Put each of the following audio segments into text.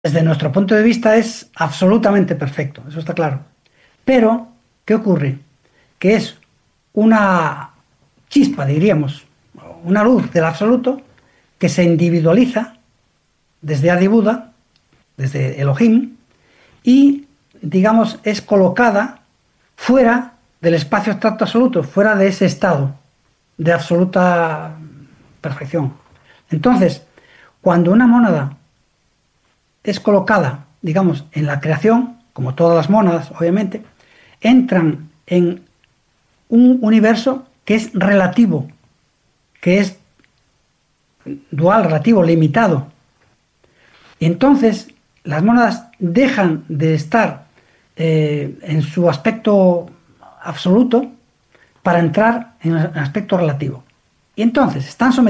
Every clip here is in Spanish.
Desde nuestro punto de vista es absolutamente perfecto, eso está claro. Pero, ¿qué ocurre? Que es una chispa, diríamos, una luz del absoluto que se individualiza desde Adi Buda, desde Elohim, y, digamos, es colocada fuera del espacio abstracto absoluto, fuera de ese estado de absoluta perfección. Entonces, cuando una mónada es colocada, digamos, en la creación, como todas las mónadas, obviamente, entran en un universo que es relativo, que es dual, relativo, limitado. Y entonces las mónadas dejan de estar en su aspecto absoluto para entrar en el aspecto relativo. Y entonces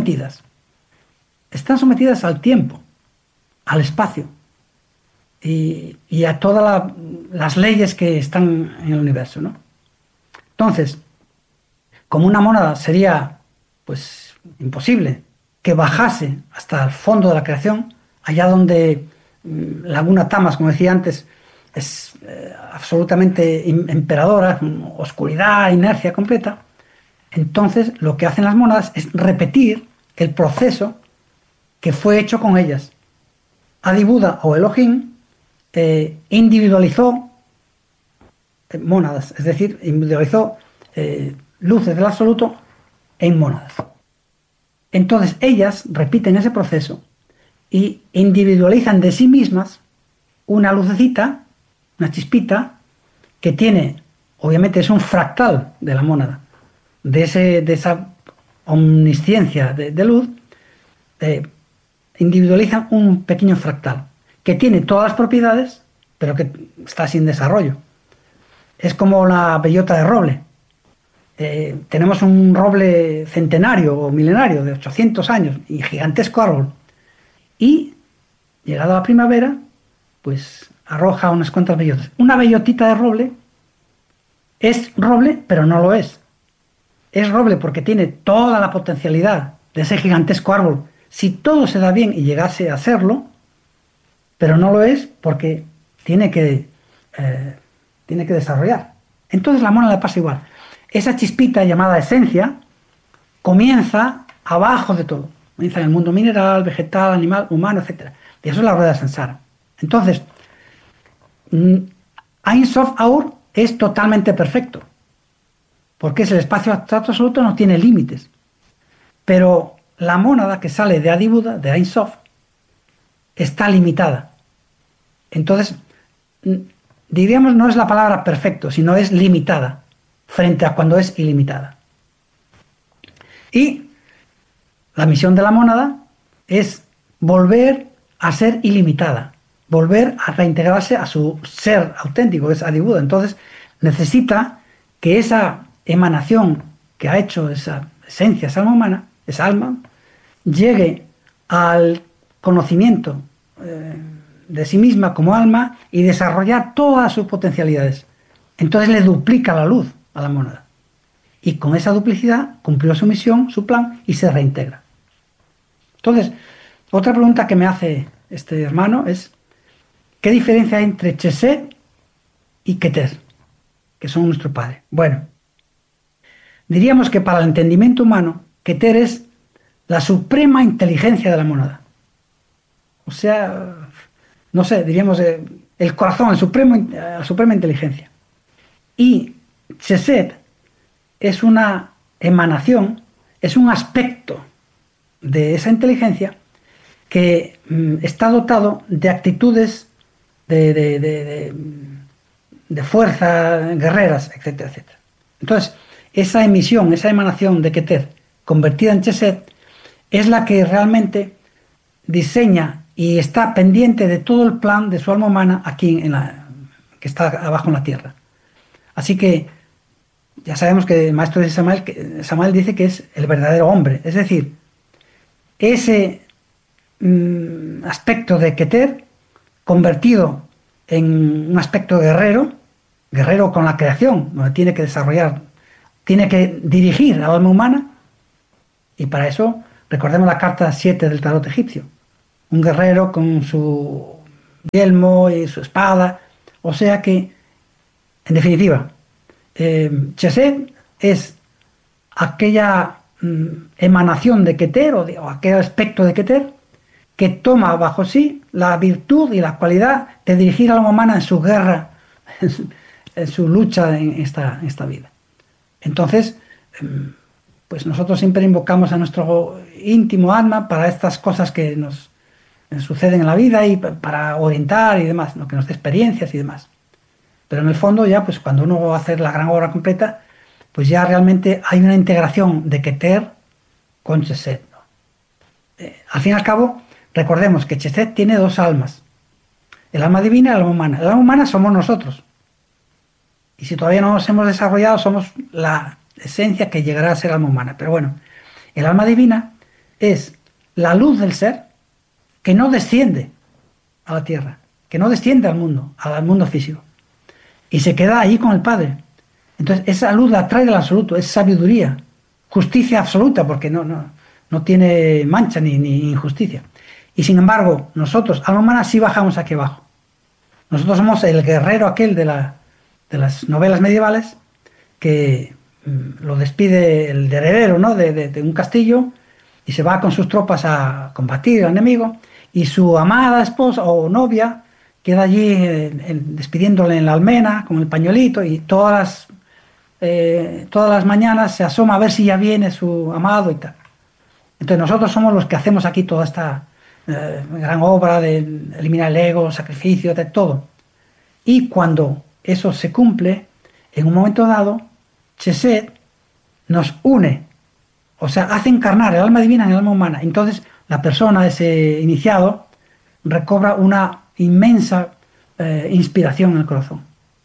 están sometidas al tiempo, al espacio y a todas las leyes que están en el universo, ¿no? Entonces, como una mónada sería, pues, imposible que bajase hasta el fondo de la creación, allá donde Laguna Tamas, como decía antes, es absolutamente emperadora, oscuridad, inercia completa. Entonces, lo que hacen las mónadas es repetir el proceso que fue hecho con ellas. Adi Buda o Elohim individualizó mónadas, es decir, individualizó luces del absoluto en mónadas. Entonces ellas repiten ese proceso y individualizan de sí mismas una lucecita, una chispita, que tiene, obviamente es un fractal de la mónada, de esa omnisciencia de luz, eh, individualizan un pequeño fractal que tiene todas las propiedades, pero que está sin desarrollo. Es como la bellota de roble. Tenemos un roble centenario o milenario de 800 años y gigantesco árbol. Y, llegada la primavera, pues arroja unas cuantas bellotas. Una bellotita de roble es roble, pero no lo es. Es roble porque tiene toda la potencialidad de ese gigantesco árbol. Si todo se da bien y llegase a serlo, pero no lo es porque tiene que, tiene que desarrollar. Entonces la mona le pasa igual. Esa chispita llamada esencia comienza abajo de todo. Comienza en el mundo mineral, vegetal, animal, humano, etc. Y eso es la rueda de Sansara. Entonces, Ein Sof Aur es totalmente perfecto, porque es el espacio abstracto absoluto, no tiene límites. Pero la mónada que sale de Adi Buda, de Ein Sof, está limitada. Entonces, diríamos, no es la palabra perfecto, sino es limitada frente a cuando es ilimitada. Y la misión de la mónada es volver a ser ilimitada, volver a reintegrarse a su ser auténtico, que es Adi Buda. Entonces necesita que esa emanación que ha hecho esa esencia, esa alma humana, esa alma, llegue al conocimiento de sí misma como alma y desarrollar todas sus potencialidades. Entonces le duplica la luz a la mónada. Y con esa duplicidad cumplió su misión, su plan, y se reintegra. Entonces, otra pregunta que me hace este hermano es, ¿qué diferencia hay entre Chesed y Keter, que son nuestro padre? Bueno, diríamos que para el entendimiento humano, Keter es la suprema inteligencia de la mónada. O sea, no sé, diríamos el corazón, la suprema inteligencia. Y Chesed es una emanación, es un aspecto de esa inteligencia que está dotado de actitudes de fuerza, guerreras, etcétera, etcétera. Entonces, esa emisión, esa emanación de Keter convertida en Chesed es la que realmente diseña y está pendiente de todo el plan de su alma humana aquí que está abajo en la tierra. Así que ya sabemos que el maestro de Samael dice que es el verdadero hombre, es decir, ese aspecto de Keter convertido en un aspecto guerrero, guerrero con la creación, donde tiene que desarrollar, tiene que dirigir al alma humana, y para eso recordemos la carta 7 del tarot egipcio, un guerrero con su yelmo y su espada. O sea que, en definitiva, Chesed es aquella emanación de Keter o aquel aspecto de Keter que toma bajo sí la virtud y la cualidad de dirigir al alma humana en su guerra, en su lucha en esta vida. Entonces, pues nosotros siempre invocamos a nuestro íntimo alma para estas cosas que nos suceden en la vida y para orientar y demás, ¿no? Que nos dé experiencias y demás. Pero en el fondo ya, pues cuando uno va a hacer la gran obra completa, pues ya realmente hay una integración de Keter con Chesed, ¿no? Al fin y al cabo, recordemos que Chesed tiene dos almas, el alma divina y el alma humana. El alma humana somos nosotros. Y si todavía no nos hemos desarrollado, somos la esencia que llegará a ser alma humana. Pero bueno, el alma divina es la luz del ser que no desciende a la tierra, que no desciende al mundo físico, y se queda allí con el Padre. Entonces, esa luz la trae del absoluto, es sabiduría, justicia absoluta, porque no tiene mancha ni injusticia. Y sin embargo, nosotros, alma humana, sí bajamos aquí abajo. Nosotros somos el guerrero aquel de las novelas medievales que lo despide el heredero, ¿no? de un castillo y se va con sus tropas a combatir al enemigo, y su amada esposa o novia queda allí despidiéndole en la almena con el pañuelito, y todas las mañanas se asoma a ver si ya viene su amado y tal. Entonces nosotros somos los que hacemos aquí toda esta gran obra de eliminar el ego, sacrificio, de todo. Y cuando eso se cumple, en un momento dado, Chesed nos une, o sea, hace encarnar el alma divina en el alma humana. Entonces la persona, ese iniciado, recobra una inmensa inspiración en el corazón.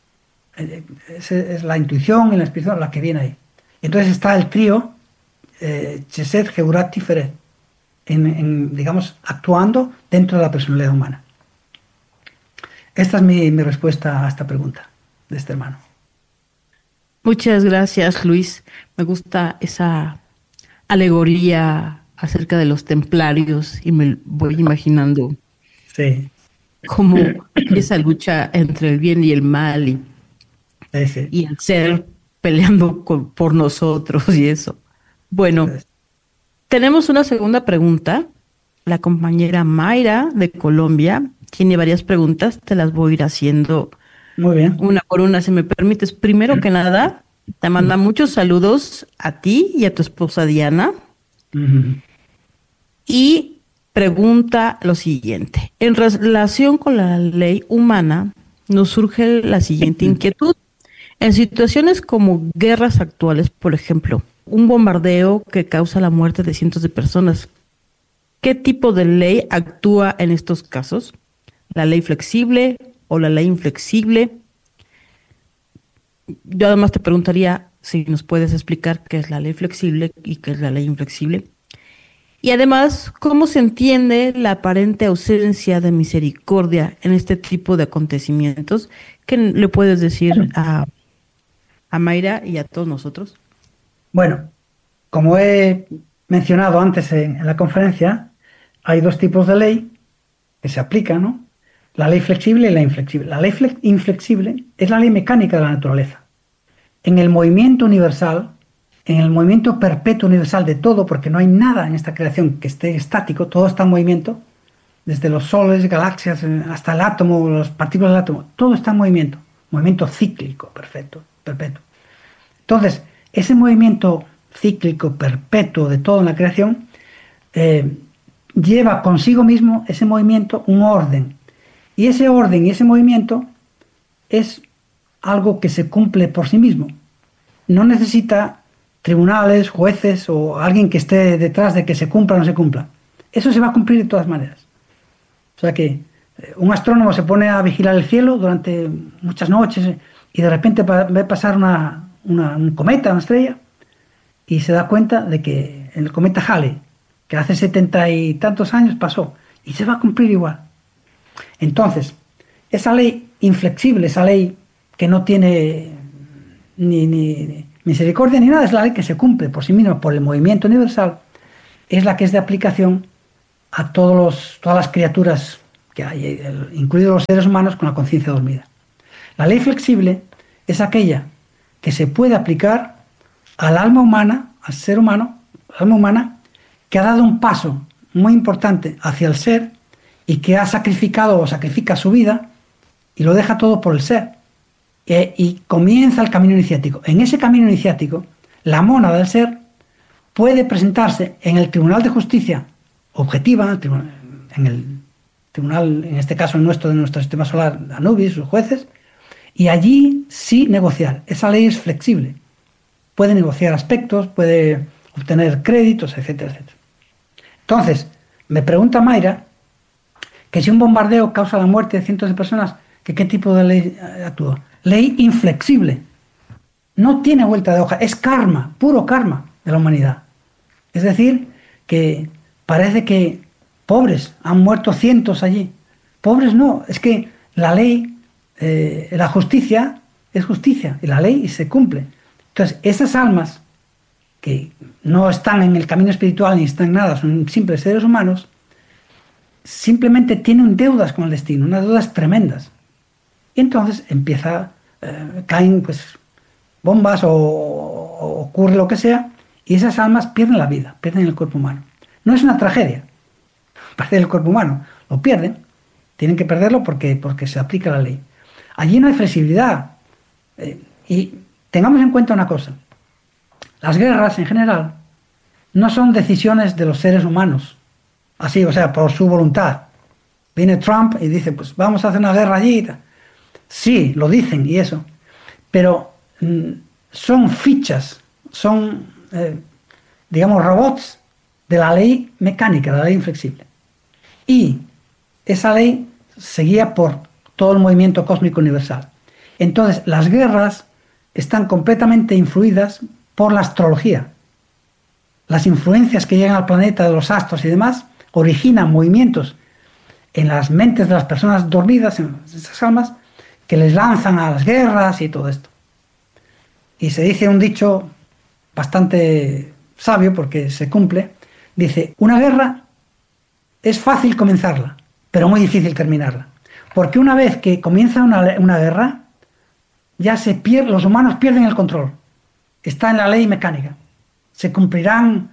Es la intuición y la inspiración la que viene ahí. Entonces está el trío Chesed, Geurat, Tiferet, digamos, actuando dentro de la personalidad humana. Esta es mi respuesta a esta pregunta de este hermano. Muchas gracias, Luis. Me gusta esa alegoría acerca de los templarios y me voy imaginando Sí. cómo esa lucha entre el bien y el mal Sí. y el ser peleando por nosotros y eso. Bueno, tenemos una segunda pregunta. La compañera Mayra de Colombia tiene varias preguntas, te las voy a ir haciendo Muy bien. una por una, si me permites. Primero que nada, te manda muchos saludos a ti y a tu esposa Diana. Uh-huh. Y pregunta lo siguiente. En relación con la ley humana, nos surge la siguiente inquietud. En situaciones como guerras actuales, por ejemplo, un bombardeo que causa la muerte de cientos de personas, ¿qué tipo de ley actúa en estos casos? ¿La ley flexible o la ley inflexible? Yo además te preguntaría si nos puedes explicar qué es la ley flexible y qué es la ley inflexible. Y además, ¿cómo se entiende la aparente ausencia de misericordia en este tipo de acontecimientos? ¿Qué le puedes decir a Mayra y a todos nosotros? Bueno, como he mencionado antes en la conferencia, hay dos tipos de ley que se aplican, ¿no? La ley flexible y la inflexible. La ley inflexible es la ley mecánica de la naturaleza. En el movimiento universal, en el movimiento perpetuo universal de todo, porque no hay nada en esta creación que esté estático, todo está en movimiento, desde los soles, galaxias, hasta el átomo, las partículas del átomo, todo está en movimiento cíclico, perpetuo. Entonces, ese movimiento cíclico, perpetuo de todo en la creación, lleva consigo mismo ese movimiento un orden. Y ese orden y ese movimiento es algo que se cumple por sí mismo. No necesita tribunales, jueces o alguien que esté detrás de que se cumpla o no se cumpla. Eso se va a cumplir de todas maneras. O sea que un astrónomo se pone a vigilar el cielo durante muchas noches y de repente ve pasar un cometa, una estrella, y se da cuenta de que el cometa Halley, que hace 70 y tantos años pasó, y se va a cumplir igual. Entonces, esa ley inflexible, esa ley que no tiene ni misericordia ni nada, es la ley que se cumple por sí misma, por el movimiento universal, es la que es de aplicación a todas las criaturas que hay, incluidos los seres humanos con la conciencia dormida. La ley flexible es aquella que se puede aplicar al alma humana, al ser humano, al alma humana, que ha dado un paso muy importante hacia el ser y que ha sacrificado o sacrifica su vida y lo deja todo por el ser. Y comienza el camino iniciático. En ese camino iniciático, la mónada del ser puede presentarse en el Tribunal de Justicia objetiva, en el tribunal, en este caso nuestro, de nuestro sistema solar, Anubis, los jueces, y allí sí negociar. Esa ley es flexible. Puede negociar aspectos, puede obtener créditos, etcétera, etcétera. Entonces, me pregunta Mayra que si un bombardeo causa la muerte de cientos de personas, ¿qué tipo de ley actúa? Ley inflexible. No tiene vuelta de hoja. Es karma, puro karma de la humanidad. Es decir, que parece que pobres, han muerto cientos allí. Pobres no, es que la ley, la justicia es justicia y la ley se cumple. Entonces, esas almas que no están en el camino espiritual ni están en nada, son simples seres humanos, simplemente tienen deudas con el destino, unas deudas tremendas. Y entonces caen pues bombas o ocurre lo que sea, y esas almas pierden la vida, pierden el cuerpo humano. No es una tragedia perder el cuerpo humano, lo pierden, tienen que perderlo porque se aplica la ley. Allí no hay flexibilidad. Y tengamos en cuenta una cosa, las guerras en general no son decisiones de los seres humanos, así, o sea, por su voluntad. Viene Trump y dice, pues vamos a hacer una guerra allí. Sí, lo dicen y eso, pero son fichas, son, digamos, robots de la ley mecánica, de la ley inflexible. Y esa ley se guía por todo el movimiento cósmico universal. Entonces, las guerras están completamente influidas por la astrología. Las influencias que llegan al planeta de los astros y demás originan movimientos en las mentes de las personas dormidas, en esas almas, que les lanzan a las guerras y todo esto. Y se dice un dicho bastante sabio, porque se cumple, dice, una guerra es fácil comenzarla, pero muy difícil terminarla. Porque una vez que comienza una guerra, ya los humanos pierden el control. Está en la ley mecánica. Se cumplirán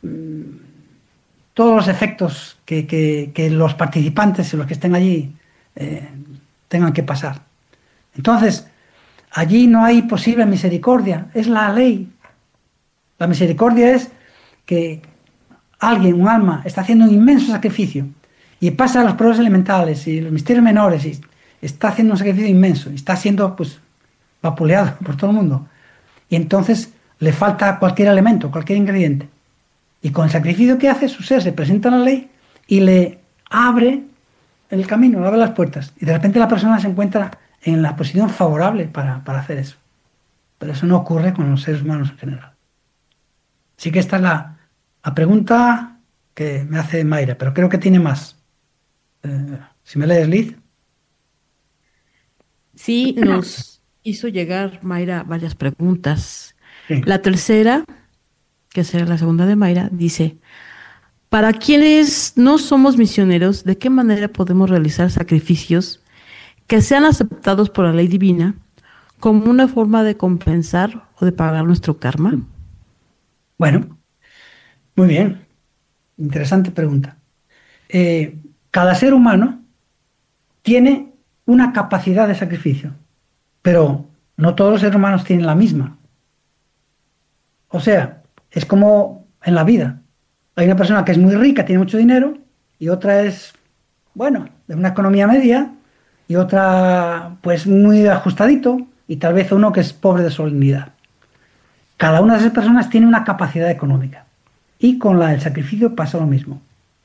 todos los efectos que los participantes y los que estén allí tengan que pasar. Entonces, allí no hay posible misericordia, es la ley. La misericordia es que alguien, un alma, está haciendo un inmenso sacrificio y pasa los pruebas elementales y los misterios menores y está haciendo un sacrificio inmenso y está siendo pues vapuleado por todo el mundo. Y entonces le falta cualquier elemento, cualquier ingrediente. Y con el sacrificio que hace, su ser se presenta a la ley y le abre el camino, le abre las puertas. Y de repente la persona se encuentra en la posición favorable para hacer eso. Pero eso no ocurre con los seres humanos en general. Así que esta es la pregunta que me hace Mayra, pero creo que tiene más. Si me lees, Liz. Sí, nos hizo llegar Mayra varias preguntas. Sí. La tercera, que será la segunda de Mayra, dice, para quienes no somos misioneros, ¿de qué manera podemos realizar sacrificios que sean aceptados por la ley divina como una forma de compensar o de pagar nuestro karma? Bueno, muy bien. Interesante pregunta. Cada ser humano tiene una capacidad de sacrificio, pero no todos los seres humanos tienen la misma. O sea, es como en la vida. Hay una persona que es muy rica, tiene mucho dinero, y otra es, bueno, de una economía media, y otra pues muy ajustadito, y tal vez uno que es pobre de solemnidad. Cada una de esas personas tiene una capacidad económica, y con el sacrificio pasa lo mismo.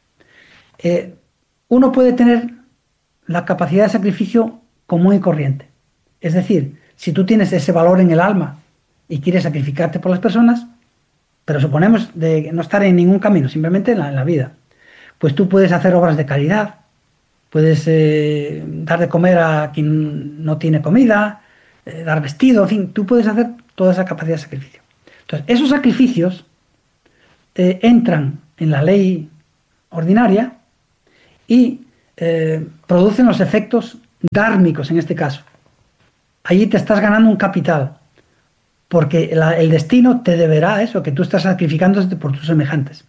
Uno puede tener la capacidad de sacrificio común y corriente. Es decir, si tú tienes ese valor en el alma y quieres sacrificarte por las personas, pero suponemos de no estar en ningún camino, simplemente en la vida, pues tú puedes hacer obras de caridad, puedes dar de comer a quien no tiene comida, dar vestido, en fin, tú puedes hacer toda esa capacidad de sacrificio. Entonces, esos sacrificios entran en la ley ordinaria y producen los efectos dármicos en este caso. Allí te estás ganando un capital, porque el destino te deberá eso, que tú estás sacrificándote por tus semejantes.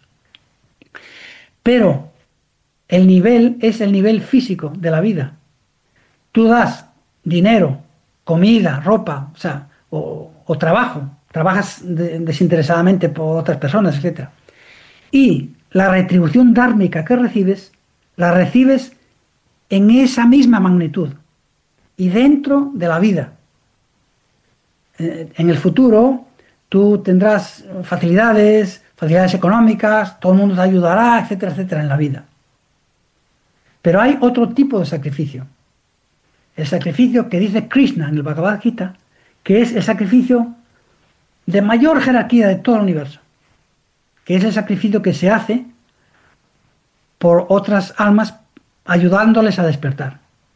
Pero el nivel es el nivel físico de la vida. Tú das dinero, comida, ropa, o trabajo, trabajas desinteresadamente por otras personas, etc. Y la retribución dármica que recibes, la recibes en esa misma magnitud y dentro de la vida. En el futuro tú tendrás facilidades económicas, todo el mundo te ayudará, etcétera, etcétera, en la vida. Pero hay otro tipo de sacrificio. El sacrificio que dice Krishna en el Bhagavad Gita, que es el sacrificio de mayor jerarquía de todo el universo, que es el sacrificio que se hace por otras almas ayudándoles a despertar.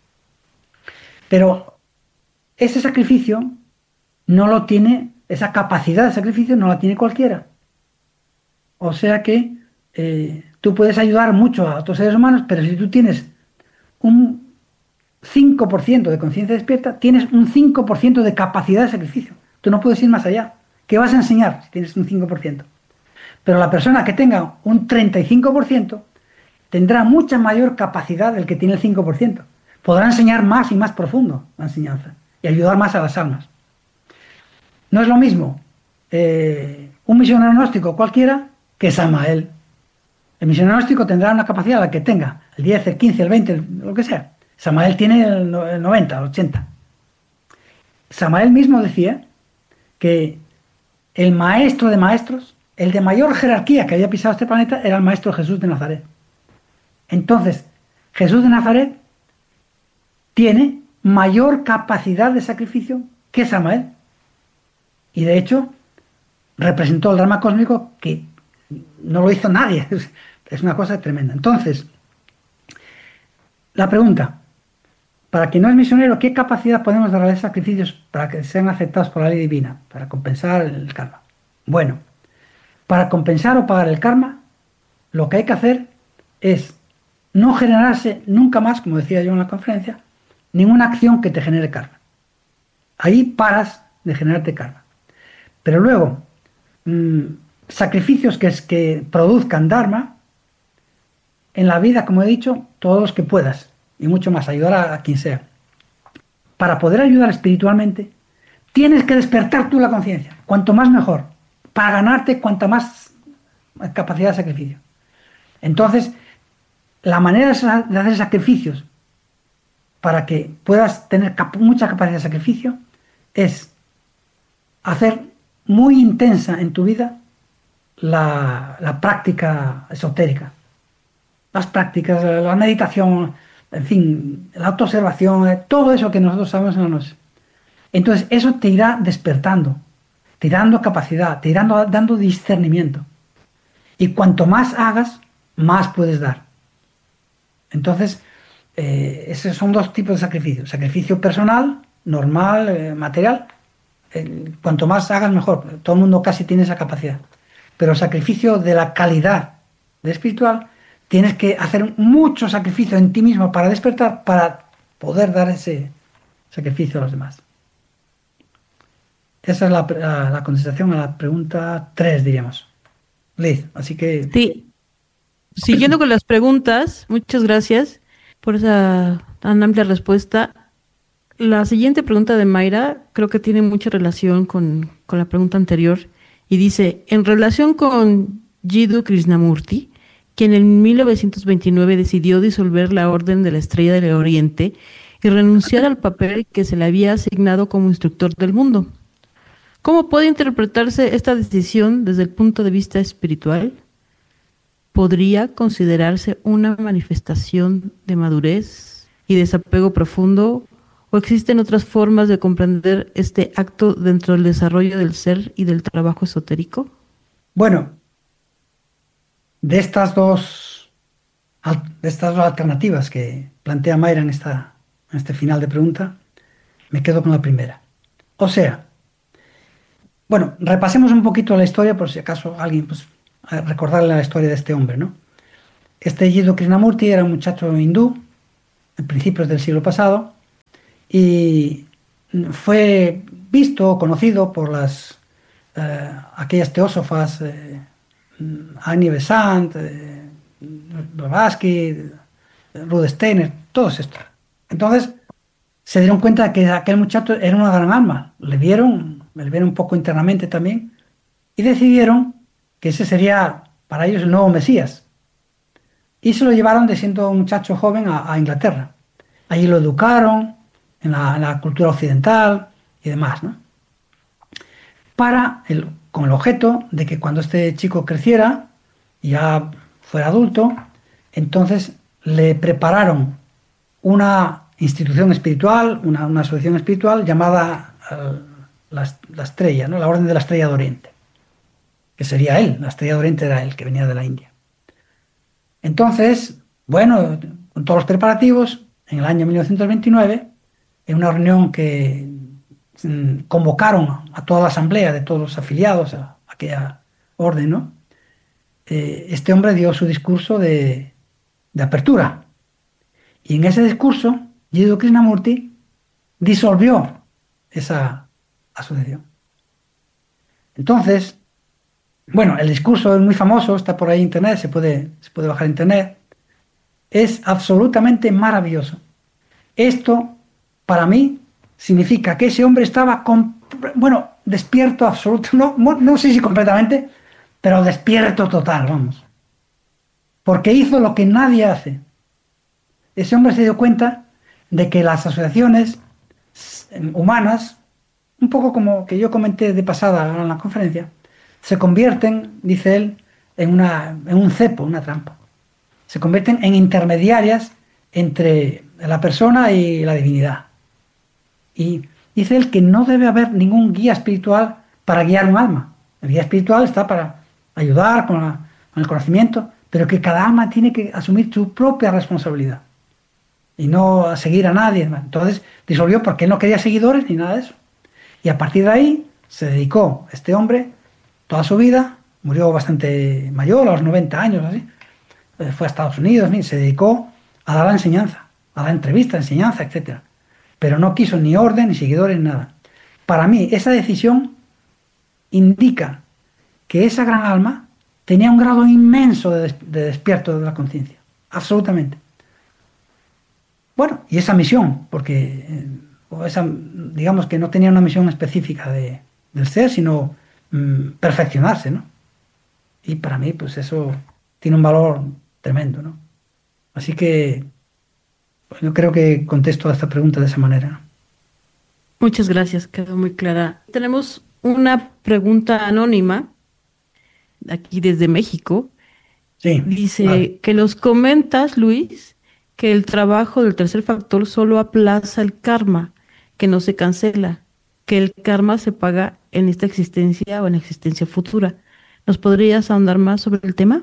Pero ese sacrificio no lo tiene, esa capacidad de sacrificio no la tiene cualquiera. O sea que tú puedes ayudar mucho a otros seres humanos, pero si tú tienes un 5% de conciencia despierta, tienes un 5% de capacidad de sacrificio. Tú no puedes ir más allá. ¿Qué vas a enseñar si tienes un 5%? Pero la persona que tenga un 35% tendrá mucha mayor capacidad del que tiene el 5%. Podrá enseñar más y más profundo la enseñanza y ayudar más a las almas. No es lo mismo un misionero gnóstico cualquiera que Samael. El misionero gnóstico tendrá una capacidad la que tenga, el 10, el 15, el 20, lo que sea. Samael tiene el 90, el 80. Samael mismo decía que el maestro de maestros, el de mayor jerarquía que había pisado este planeta, era el maestro Jesús de Nazaret. Entonces, Jesús de Nazaret tiene mayor capacidad de sacrificio que Samael. Y de hecho, representó el drama cósmico que no lo hizo nadie. Es una cosa tremenda. Entonces, la pregunta, para quien no es misionero, ¿qué capacidad podemos darle sacrificios para que sean aceptados por la ley divina, para compensar el karma? Bueno, para compensar o pagar el karma, lo que hay que hacer es no generarse nunca más, como decía yo en la conferencia, ninguna acción que te genere karma. Ahí paras de generarte karma. Pero luego, sacrificios que produzcan dharma, en la vida, como he dicho, todos los que puedas, y mucho más, ayudar a quien sea. Para poder ayudar espiritualmente, tienes que despertar tú la conciencia, cuanto más mejor, para ganarte cuanta más capacidad de sacrificio. Entonces, la manera de hacer sacrificios para que puedas tener mucha capacidad de sacrificio es hacer muy intensa en tu vida la práctica esotérica. Las prácticas, la meditación, en fin, la autoobservación, todo eso que nosotros sabemos en la noche. Entonces, eso te irá despertando, te irá dando capacidad, te irá dando discernimiento. Y cuanto más hagas, más puedes dar. Entonces, esos son dos tipos de sacrificio. Sacrificio personal, normal, material. Cuanto más hagas, mejor. Todo el mundo casi tiene esa capacidad. Pero sacrificio de la calidad de espiritual, tienes que hacer mucho sacrificio en ti mismo para despertar, para poder dar ese sacrificio a los demás. Esa es la contestación a la pregunta 3, diríamos. Liz, así que... Sí. Siguiendo con las preguntas, muchas gracias por esa tan amplia respuesta. La siguiente pregunta de Mayra creo que tiene mucha relación con la pregunta anterior y dice, en relación con Jiddu Krishnamurti, quien en 1929 decidió disolver la Orden de la Estrella del Oriente y renunciar al papel que se le había asignado como instructor del mundo. ¿Cómo puede interpretarse esta decisión desde el punto de vista espiritual? ¿Podría considerarse una manifestación de madurez y desapego profundo? ¿O existen otras formas de comprender este acto dentro del desarrollo del ser y del trabajo esotérico? Bueno, de estas dos alternativas que plantea Mayra en este final de pregunta, me quedo con la primera. O sea, bueno, repasemos un poquito la historia por si acaso alguien, a recordarle la historia de este hombre, ¿no? Este Jiddu Krishnamurti era un muchacho hindú en principios del siglo pasado, y fue visto, conocido por aquellas teósofas, Annie Besant, Blavatsky, Ruth Steiner, todos estos. Entonces se dieron cuenta de que aquel muchacho era una gran alma, le vieron un poco internamente también, y decidieron que ese sería para ellos el nuevo Mesías. Y se lo llevaron de siendo un muchacho joven a Inglaterra. Allí lo educaron en la cultura occidental y demás, ¿no? Con el objeto de que cuando este chico creciera y ya fuera adulto, entonces le prepararon una institución espiritual, una asociación espiritual llamada la Estrella, ¿no? La Orden de la Estrella de Oriente, que sería él, la Estrella de Oriente era él, que venía de la India. Entonces, bueno, con todos los preparativos, en el año 1929, en una reunión que convocaron a toda la asamblea de todos los afiliados a aquella orden, ¿no? Este hombre dio su discurso de apertura. Y en ese discurso, Jiddu Krishnamurti disolvió esa asociación. Entonces, bueno, el discurso es muy famoso, está por ahí en internet, se puede bajar en internet. Es absolutamente maravilloso. Esto, para mí, significa que ese hombre estaba, despierto absoluto, no sé si completamente, pero despierto total, vamos. Porque hizo lo que nadie hace. Ese hombre se dio cuenta de que las asociaciones humanas, un poco como que yo comenté de pasada en la conferencia, se convierten, dice él, en un cepo, una trampa. Se convierten en intermediarias entre la persona y la divinidad. Y dice él que no debe haber ningún guía espiritual para guiar un alma. El guía espiritual está para ayudar con el conocimiento, pero que cada alma tiene que asumir su propia responsabilidad y no seguir a nadie. Entonces disolvió porque él no quería seguidores ni nada de eso. Y a partir de ahí se dedicó este hombre toda su vida, murió bastante mayor, a los 90 años, así. Fue a Estados Unidos, se dedicó a dar la enseñanza, a dar entrevistas, enseñanza, etc. Pero no quiso ni orden, ni seguidores, ni nada. Para mí, esa decisión indica que esa gran alma tenía un grado inmenso de despierto de la conciencia, absolutamente. Bueno, y esa misión, porque digamos que no tenía una misión específica del ser, sino perfeccionarse, ¿no? Y para mí, pues eso tiene un valor tremendo, ¿no? Así que pues, yo creo que contesto a esta pregunta de esa manera, ¿no? Muchas gracias, quedó muy clara. Tenemos una pregunta anónima aquí desde México. Sí, Dice vale. que nos comentas, Luis, que el trabajo del tercer factor solo aplaza el karma, que no se cancela, que el karma se paga en esta existencia o en la existencia futura. ¿Nos podrías ahondar más sobre el tema?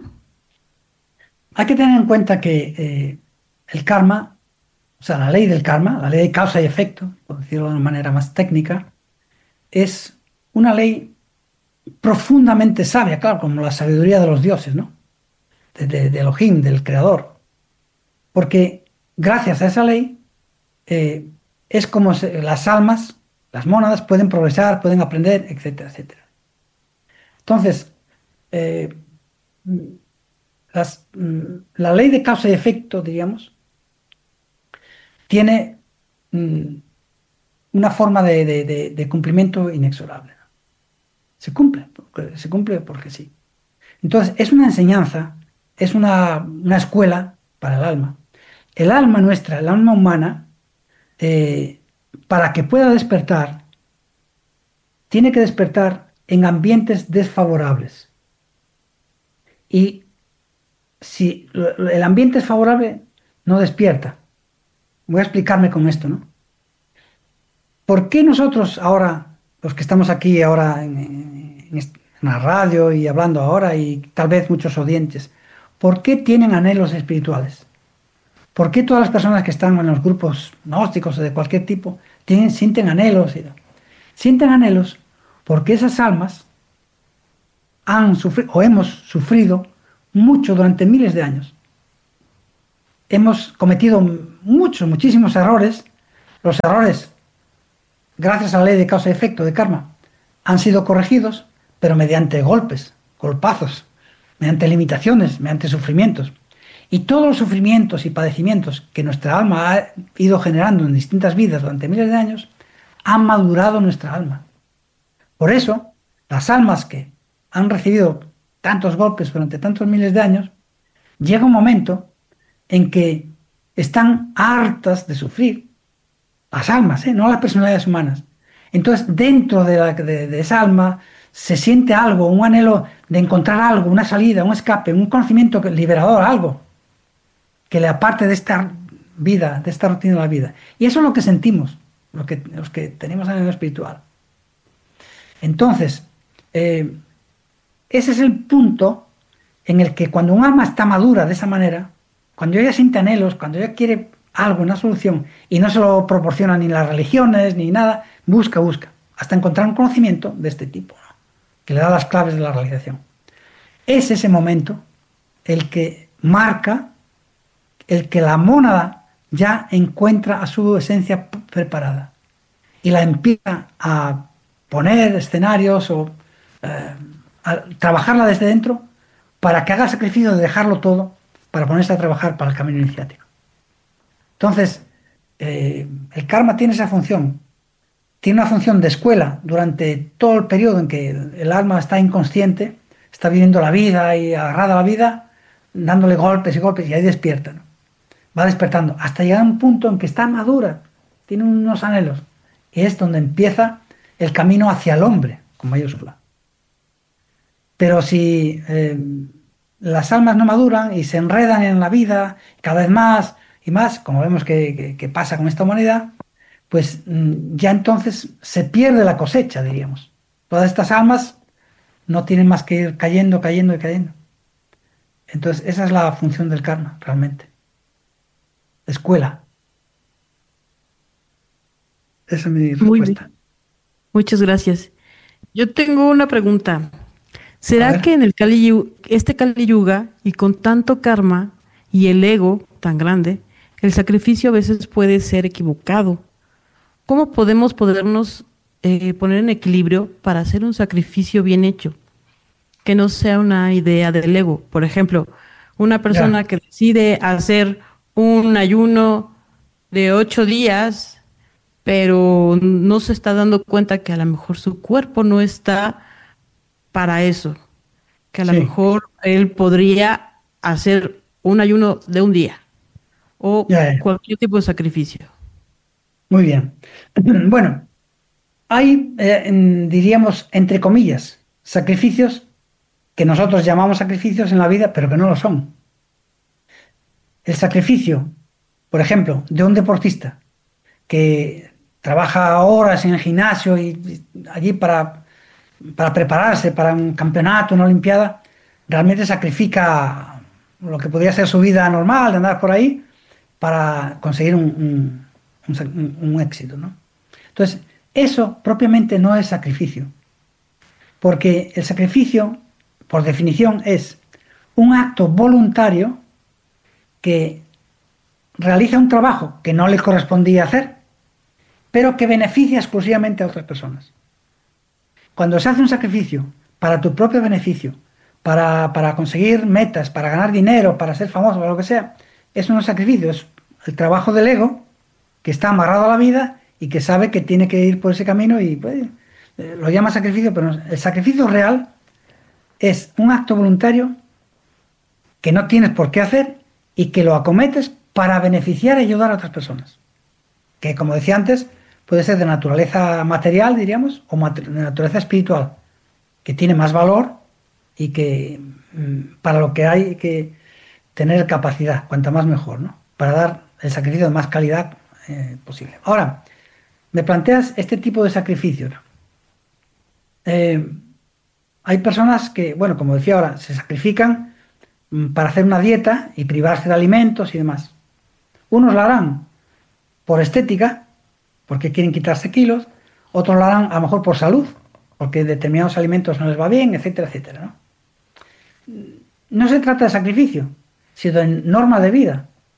Hay que tener en cuenta que el karma, o sea, la ley del karma, la ley de causa y efecto, por decirlo de una manera más técnica, es una ley profundamente sabia, claro, como la sabiduría de los dioses, ¿no? De Elohim, del creador. Porque gracias a esa ley es como las almas, las mónadas, pueden progresar, pueden aprender, etcétera, etcétera. Entonces, eh, la ley de causa y efecto, diríamos, tiene una forma de cumplimiento inexorable. Se cumple porque sí. Entonces, es una enseñanza, es una escuela para el alma. El alma nuestra, el alma humana, para que pueda despertar, tiene que despertar en ambientes desfavorables. Y si el ambiente es favorable, no despierta. Voy a explicarme con esto, ¿no? ¿Por qué nosotros ahora, los que estamos aquí ahora en la radio y hablando ahora, y tal vez muchos oyentes, ¿por qué tienen anhelos espirituales? ¿Por qué todas las personas que están en los grupos gnósticos o de cualquier tipo sienten anhelos? Sienten anhelos porque esas almas han sufrido o hemos sufrido mucho durante miles de años. Hemos cometido muchísimos errores. Los errores, gracias a la ley de causa y efecto de karma, han sido corregidos, pero mediante golpes, golpazos, mediante limitaciones, mediante sufrimientos. Y todos los sufrimientos y padecimientos que nuestra alma ha ido generando en distintas vidas durante miles de años, han madurado nuestra alma. Por eso, las almas que han recibido tantos golpes durante tantos miles de años, llega un momento en que están hartas de sufrir. Las almas, no las personalidades humanas. Entonces, dentro de esa alma se siente algo, un anhelo de encontrar algo, una salida, un escape, un conocimiento liberador, algo que le aparte de esta vida, de esta rutina de la vida. Y eso es lo que sentimos, los que tenemos anhelo espiritual. Entonces, ese es el punto en el que cuando un alma está madura de esa manera, cuando ella siente anhelos, cuando ella quiere algo, una solución, y no se lo proporcionan ni las religiones ni nada, busca, hasta encontrar un conocimiento de este tipo, ¿no? Que le da las claves de la realización. Es ese momento el que marca el que la mónada ya encuentra a su esencia preparada y la empieza a poner escenarios o a trabajarla desde dentro para que haga el sacrificio de dejarlo todo para ponerse a trabajar para el camino iniciático. Entonces, el karma tiene esa función. Tiene una función de escuela durante todo el periodo en que el alma está inconsciente, está viviendo la vida y agarrada a la vida, dándole golpes y golpes, y ahí despierta, ¿no? Va despertando hasta llegar a un punto en que está madura, tiene unos anhelos, y es donde empieza el camino hacia el hombre, con mayúscula. Pero si las almas no maduran y se enredan en la vida cada vez más y más, como vemos que pasa con esta humanidad, pues ya entonces se pierde la cosecha, diríamos. Todas estas almas no tienen más que ir cayendo. Entonces esa es la función del karma, realmente. Escuela. Esa es mi Muy respuesta. bien. Muchas gracias. Yo tengo una pregunta. ¿Será que en el Kali Yuga y con tanto karma y el ego tan grande, el sacrificio a veces puede ser equivocado? ¿Cómo podemos ponernos poner en equilibrio para hacer un sacrificio bien hecho? Que no sea una idea del ego. Por ejemplo, una persona que decide hacer un ayuno de 8 días, pero no se está dando cuenta que a lo mejor su cuerpo no está para eso, que a lo mejor él podría hacer un ayuno de un día o cualquier tipo de sacrificio. Muy bien. Bueno, hay, diríamos, entre comillas, sacrificios que nosotros llamamos sacrificios en la vida, pero que no lo son. El sacrificio, por ejemplo, de un deportista que trabaja horas en el gimnasio y allí para prepararse para un campeonato, una olimpiada, realmente sacrifica lo que podría ser su vida normal, de andar por ahí, para conseguir un éxito, ¿no? Entonces, eso propiamente no es sacrificio, porque el sacrificio, por definición, es un acto voluntario que realiza un trabajo que no le correspondía hacer, pero que beneficia exclusivamente a otras personas. Cuando se hace un sacrificio para tu propio beneficio, para conseguir metas, para ganar dinero, para ser famoso o lo que sea, eso no es sacrificio, es el trabajo del ego que está amarrado a la vida y que sabe que tiene que ir por ese camino y pues, lo llama sacrificio, pero el sacrificio real es un acto voluntario que no tienes por qué hacer y que lo acometes para beneficiar y ayudar a otras personas. Que, como decía antes, puede ser de naturaleza material, diríamos, o de naturaleza espiritual, que tiene más valor y que para lo que hay que tener capacidad, cuanta más mejor, ¿no? Para dar el sacrificio de más calidad posible. Ahora, me planteas este tipo de sacrificio. Hay personas que, bueno, como decía ahora, se sacrifican para hacer una dieta y privarse de alimentos y demás. Unos lo harán por estética, porque quieren quitarse kilos, otros lo harán a lo mejor por salud, porque determinados alimentos no les va bien, etcétera, etcétera, ¿no? No se trata de sacrificio, sino de norma de vida.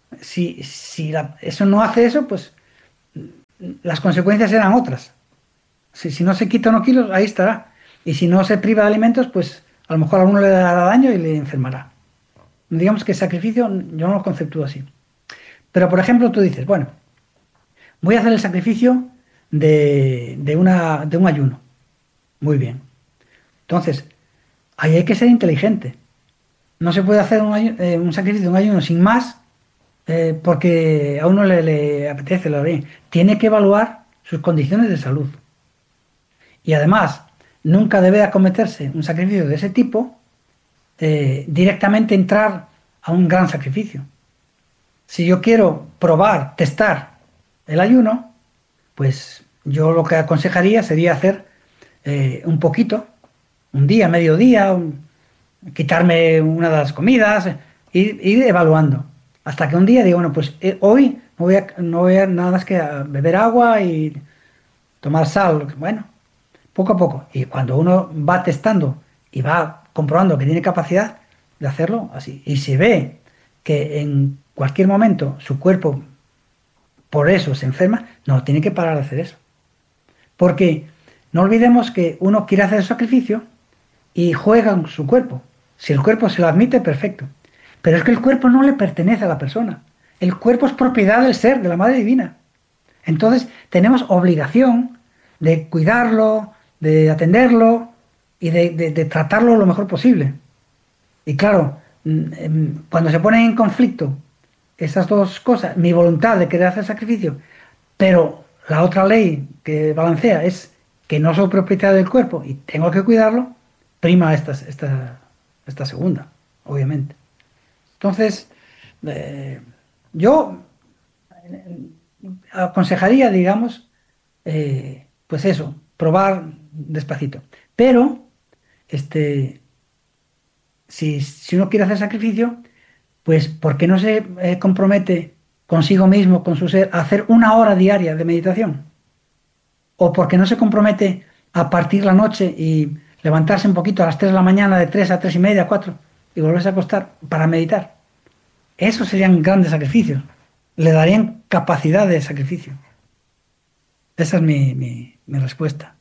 Eso no hace eso, pues las consecuencias eran otras. Si no se quita unos kilos, ahí estará. Y si no se priva de alimentos, pues a lo mejor a uno le dará daño y le enfermará. Digamos que sacrificio yo no lo conceptúo así. Pero, por ejemplo, tú dices, bueno, voy a hacer el sacrificio de un ayuno. Muy bien. Entonces, ahí hay que ser inteligente. No se puede hacer un sacrificio de un ayuno sin más, porque a uno le apetece, lo haré. Tiene que evaluar sus condiciones de salud. Y además, nunca debe acometerse un sacrificio de ese tipo, directamente entrar a un gran sacrificio. Si yo quiero probar, testar el ayuno, pues yo lo que aconsejaría sería hacer un poquito, un día, medio día, quitarme una de las comidas, ir evaluando. Hasta que un día digo, bueno, pues hoy no voy a nada más que a beber agua y tomar sal. Bueno, poco a poco. Y cuando uno va testando y va comprobando que tiene capacidad de hacerlo así, y se ve que en cualquier momento su cuerpo por eso se enferma, no, tiene que parar de hacer eso. Porque no olvidemos que uno quiere hacer el sacrificio y juega con su cuerpo. Si el cuerpo se lo admite, perfecto. Pero es que el cuerpo no le pertenece a la persona. El cuerpo es propiedad del ser, de la Madre Divina. Entonces tenemos obligación de cuidarlo, de atenderlo y de tratarlo lo mejor posible. Y claro, cuando se ponen en conflicto esas dos cosas, mi voluntad de querer hacer sacrificio, pero la otra ley que balancea es que no soy propietario del cuerpo y tengo que cuidarlo, prima esta segunda, obviamente. Entonces, yo aconsejaría, digamos, pues eso, probar despacito. Pero, este, si uno quiere hacer sacrificio, pues ¿por qué no se compromete consigo mismo, con su ser, a hacer 1 hora diaria de meditación? ¿O por qué no se compromete a partir la noche y levantarse un poquito a las 3 de la mañana, de 3 a 3 y media, 4, y volverse a acostar para meditar? Esos serían grandes sacrificios. Le darían capacidad de sacrificio. Esa es mi respuesta.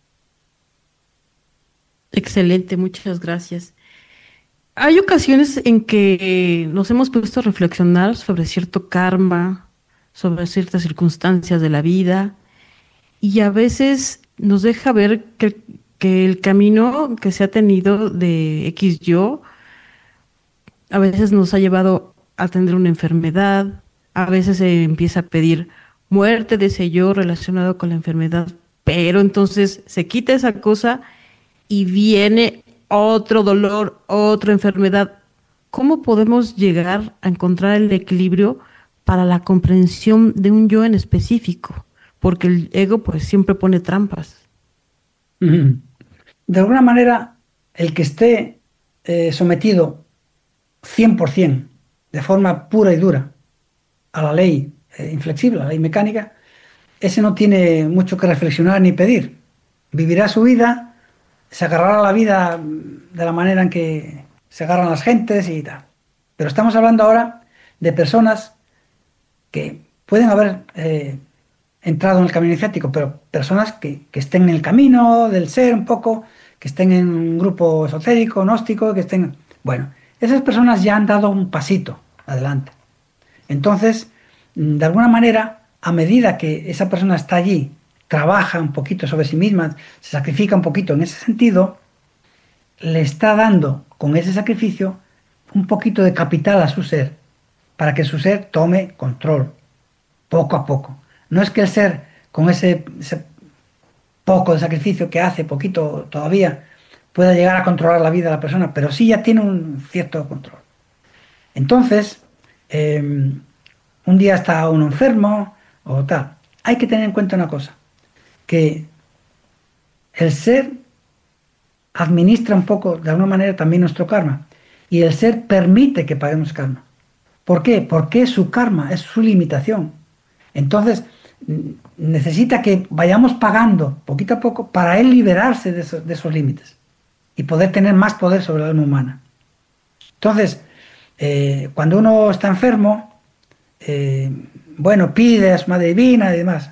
Excelente, muchas gracias. Hay ocasiones en que nos hemos puesto a reflexionar sobre cierto karma, sobre ciertas circunstancias de la vida, y a veces nos deja ver que el camino que se ha tenido de X yo a veces nos ha llevado a tener una enfermedad, a veces se empieza a pedir muerte de ese yo relacionado con la enfermedad, pero entonces se quita esa cosa y viene otro dolor, otra enfermedad. ¿Cómo podemos llegar a encontrar el equilibrio para la comprensión de un yo en específico? Porque el ego pues siempre pone trampas. Ujú. De alguna manera, el que esté sometido 100%, de forma pura y dura, a la ley inflexible, a la ley mecánica, ese no tiene mucho que reflexionar ni pedir. Vivirá su vida, se agarrará a la vida de la manera en que se agarran las gentes y tal. Pero estamos hablando ahora de personas que pueden haber entrado en el camino iniciático, pero personas que estén en el camino del ser un poco, que estén en un grupo esotérico, gnóstico, que estén... Bueno, esas personas ya han dado un pasito adelante. Entonces, de alguna manera, a medida que esa persona está allí, trabaja un poquito sobre sí misma, se sacrifica un poquito en ese sentido, le está dando con ese sacrificio un poquito de capital a su ser, para que su ser tome control, poco a poco. No es que el ser, con ese poco de sacrificio que hace, poquito todavía, pueda llegar a controlar la vida de la persona, pero sí ya tiene un cierto control. Entonces, un día está uno enfermo o tal. Hay que tener en cuenta una cosa, que el ser administra un poco, de alguna manera, también nuestro karma. Y el ser permite que paguemos karma. ¿Por qué? Porque es su karma, es su limitación. Entonces, necesita que vayamos pagando poquito a poco para él liberarse de esos límites y poder tener más poder sobre el alma humana. Entonces, cuando uno está enfermo, eh, bueno, pide a su madre divina y demás,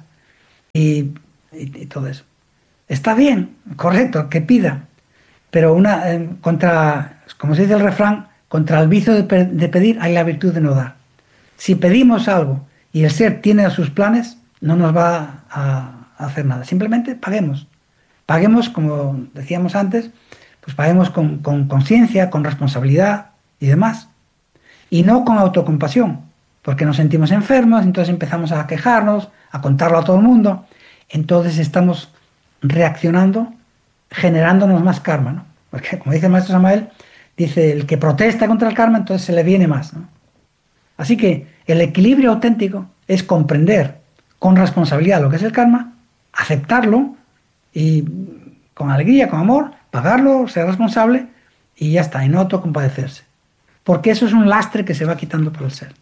y todo eso. Está bien, correcto, que pida, pero como se dice el refrán, contra el vicio de pedir hay la virtud de no dar. Si pedimos algo y el ser tiene sus planes, no nos va a hacer nada. Simplemente paguemos. Paguemos, como decíamos antes, pues paguemos con conciencia, con responsabilidad y demás. Y no con autocompasión, porque nos sentimos enfermos, entonces empezamos a quejarnos, a contarlo a todo el mundo. Entonces estamos reaccionando, generándonos más karma, ¿no? Porque, como dice el maestro Samael, dice, el que protesta contra el karma, entonces se le viene más, ¿no? Así que el equilibrio auténtico es comprender con responsabilidad lo que es el karma, aceptarlo y con alegría, con amor, pagarlo, ser responsable y ya está, y no autocompadecerse. Porque eso es un lastre que se va quitando por el ser.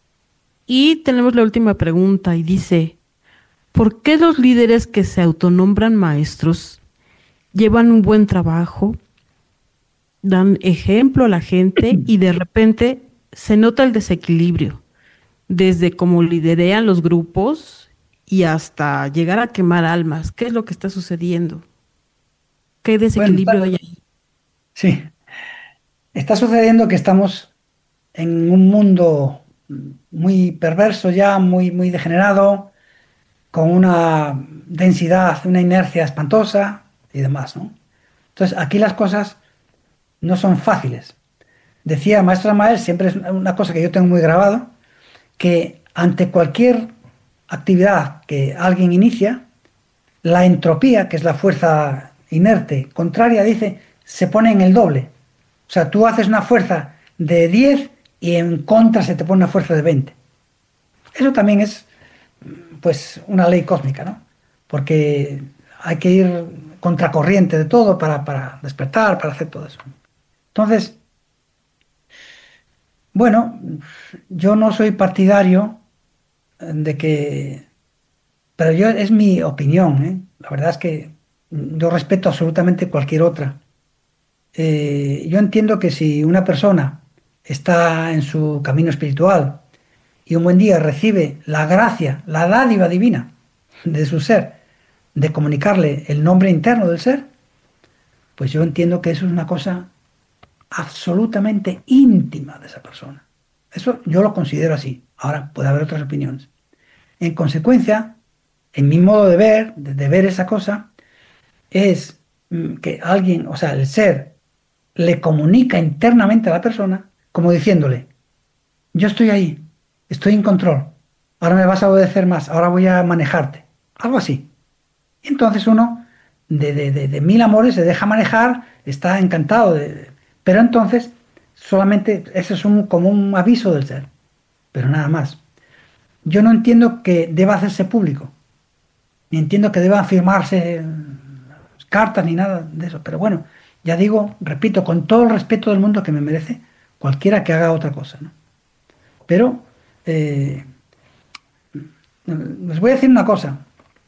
Y tenemos la última pregunta y dice, ¿por qué los líderes que se autonombran maestros llevan un buen trabajo, dan ejemplo a la gente y de repente se nota el desequilibrio, desde cómo liderean los grupos y hasta llegar a quemar almas? ¿Qué es lo que está sucediendo? ¿Qué Bueno, desequilibrio hay ahí? sí, está sucediendo que estamos en un mundo muy perverso ya, muy degenerado, con una densidad, una inercia espantosa y demás, ¿no? Entonces, aquí las cosas no son fáciles. Decía el maestro Amael, siempre es una cosa que yo tengo muy grabado, que ante cualquier actividad que alguien inicia, la entropía, que es la fuerza inerte contraria, dice, se pone en el doble. O sea, tú haces una fuerza de 10 y en contra se te pone una fuerza de 20. Eso también es, pues, una ley cósmica, ¿no? Porque hay que ir contracorriente de todo para despertar, para hacer todo eso. Entonces, bueno, yo no soy partidario de que, pero yo es mi opinión, ¿eh? La verdad es que yo respeto absolutamente cualquier otra. Yo entiendo que si una persona está en su camino espiritual y un buen día recibe la gracia, la dádiva divina de su ser, de comunicarle el nombre interno del ser, pues yo entiendo que eso es una cosa absolutamente íntima de esa persona. Eso yo lo considero así. Ahora puede haber otras opiniones. En consecuencia, en mi modo de ver esa cosa, es que alguien, o sea, el ser, le comunica internamente a la persona como diciéndole, yo estoy ahí, estoy en control, ahora me vas a obedecer más, ahora voy a manejarte. Algo así. Y entonces uno, de mil amores, se deja manejar, está encantado, pero entonces solamente eso es como un aviso del ser, pero nada más. Yo no entiendo que deba hacerse público, ni entiendo que deba firmarse cartas ni nada de eso, pero bueno, ya digo, repito, con todo el respeto del mundo que me merece cualquiera que haga otra cosa, ¿no? Pero eh, les voy a decir una cosa,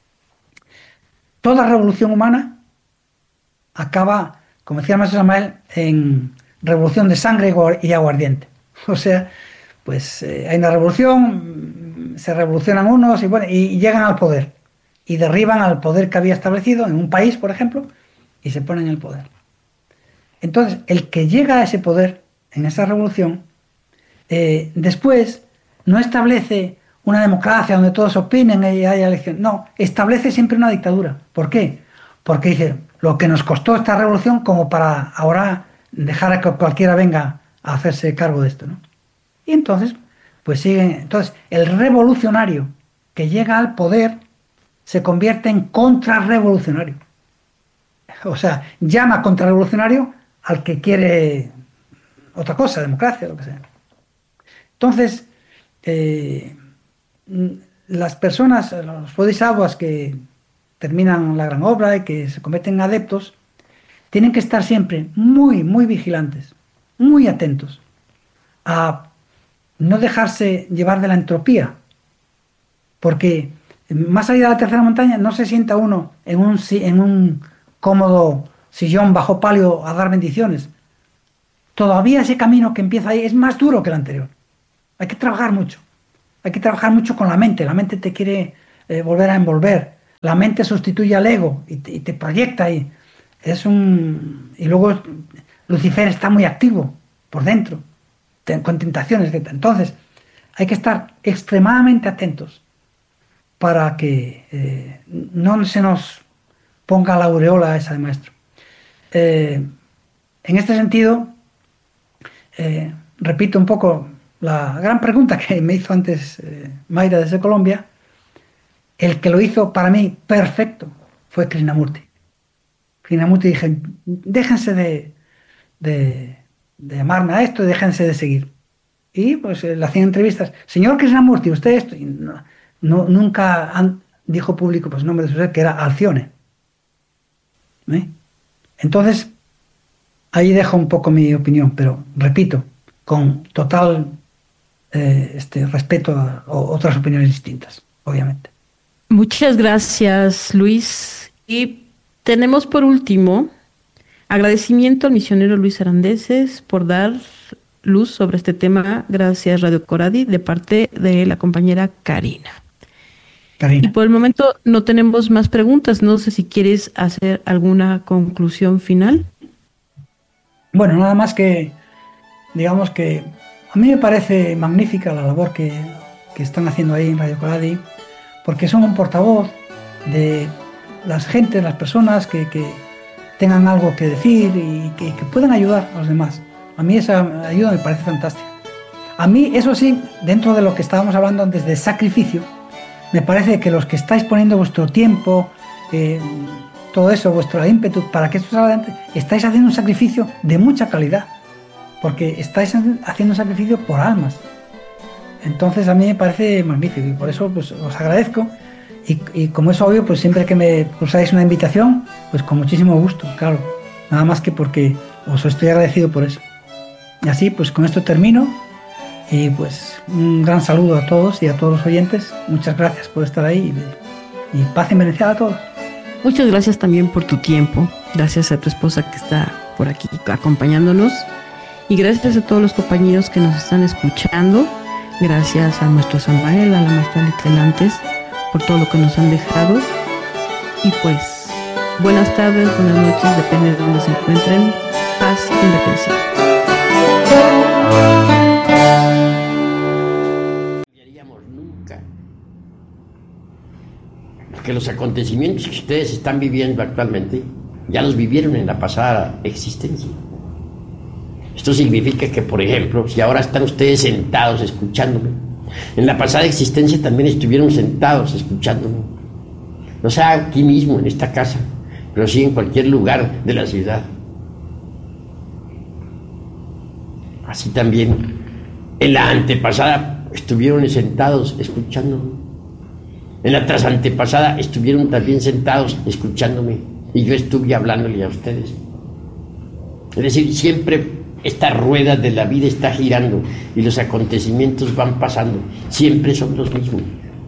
toda revolución humana acaba, como decía el maestro Samael, en revolución de sangre y aguardiente. O sea, pues hay una revolución, se revolucionan unos y, bueno, y llegan al poder y derriban al poder que había establecido en un país, por ejemplo, y se ponen en el poder. Entonces, el que llega a ese poder en esa revolución, después no establece una democracia donde todos opinen y haya elección. No, establece siempre una dictadura. ¿Por qué? Porque dice, lo que nos costó esta revolución como para ahora dejar a que cualquiera venga a hacerse cargo de esto, ¿no? Y entonces, pues siguen. Entonces, el revolucionario que llega al poder se convierte en contrarrevolucionario. O sea, llama contrarrevolucionario al que quiere otra cosa, democracia, lo que sea. Entonces, eh, las personas, los bodhisattvas que terminan la gran obra y que se convierten en adeptos, tienen que estar siempre muy vigilantes, muy atentos a no dejarse llevar de la entropía, porque más allá de la tercera montaña no se sienta uno en un cómodo sillón bajo palio a dar bendiciones. Todavía ese camino que empieza ahí es más duro que el anterior. Hay que trabajar mucho. hay que trabajar mucho con la mente te quiere volver a envolver, la mente sustituye al ego y te proyecta ahí. Y luego Lucifer está muy activo por dentro, con tentaciones, etc. Entonces, hay que estar extremadamente atentos para que no se nos ponga la aureola esa de maestro. En este sentido, repito un poco la gran pregunta que me hizo antes Mayra desde Colombia. El que lo hizo para mí perfecto fue Krishnamurti. Krishnamurti dije, déjense de llamarme a esto y déjense de seguir. Y pues le hacían entrevistas. Señor Krishnamurti, usted esto. Y nunca dijo público pues nombre de su ser, que era Alcione. Entonces, ahí dejo un poco mi opinión, pero repito, con total respeto a otras opiniones distintas, obviamente. Muchas gracias, Luis. Y tenemos por último agradecimiento al misionero Luis Arandeses por dar luz sobre este tema. Gracias, Radio Coradi, de parte de la compañera Karina. Y por el momento no tenemos más preguntas. No sé si quieres hacer alguna conclusión final. Bueno, nada más que, digamos que a mí me parece magnífica la labor que están haciendo ahí en Radio Coradi, porque son un portavoz de las gentes, las personas que tengan algo que decir y que puedan ayudar a los demás. A mí esa ayuda me parece fantástica. A mí, eso sí, dentro de lo que estábamos hablando antes de sacrificio, me parece que los que estáis poniendo vuestro tiempo, todo eso, vuestro ímpetu para que esto salga adelante, estáis haciendo un sacrificio de mucha calidad, porque estáis haciendo un sacrificio por almas. Entonces a mí me parece magnífico y por eso pues os agradezco y como es obvio, pues siempre que me cursáis una invitación, pues con muchísimo gusto, claro, nada más que porque os estoy agradecido por eso. Y así pues con esto termino y pues un gran saludo a todos y a todos los oyentes. Muchas gracias por estar ahí y paz y beneficio a todos. Muchas gracias también por tu tiempo. Gracias a tu esposa que está por aquí acompañándonos. Y gracias a todos los compañeros que nos están escuchando. Gracias a nuestro Samael, a la maestra Litrenantes, por todo lo que nos han dejado. Y pues, buenas tardes, buenas noches, depende de donde se encuentren. Paz y beneficio. Que los acontecimientos que ustedes están viviendo actualmente ya los vivieron en la pasada existencia. Esto significa que, por ejemplo, si ahora están ustedes sentados escuchándome, en la pasada existencia también estuvieron sentados escuchándome. No sea aquí mismo, en esta casa, pero sí en cualquier lugar de la ciudad. Así también, en la antepasada estuvieron sentados escuchándome. En la trasantepasada estuvieron también sentados escuchándome y yo estuve hablándole a ustedes. Es decir, siempre esta rueda de la vida está girando y los acontecimientos van pasando, siempre son los mismos.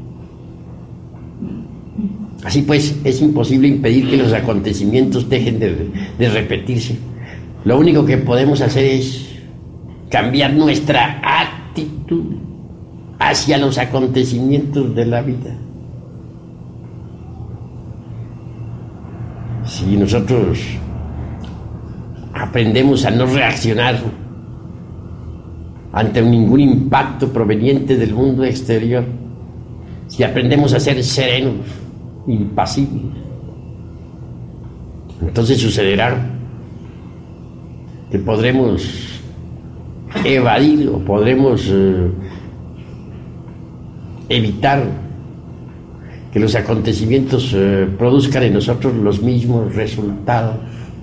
Así pues, es imposible impedir que los acontecimientos dejen de repetirse. Lo único que podemos hacer es cambiar nuestra actitud hacia los acontecimientos de la vida. Si nosotros aprendemos a no reaccionar ante ningún impacto proveniente del mundo exterior, si aprendemos a ser serenos, impasibles, entonces sucederá que podremos evadir o podremos evitar que los acontecimientos produzcan en nosotros los mismos resultados.